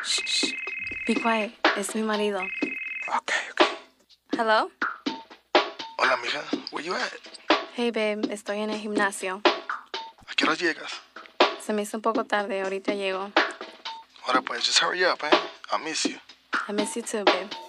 Shh, shh. Be quiet. Es mi marido. Okay. Hello? Hola, mija. Where you at? Hey, babe. Estoy en el gimnasio. ¿A qué hora llegas? Se me hizo un poco tarde. Ahorita llego. Ahora pues, just hurry up, I miss you. I miss you too, babe.